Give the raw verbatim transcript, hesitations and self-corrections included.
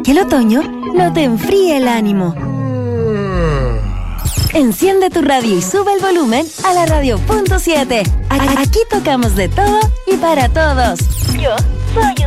que el otoño no te enfríe el ánimo. Enciende tu radio y sube el volumen a la radio punto siete. Aquí tocamos de todo y para todos. Yo soy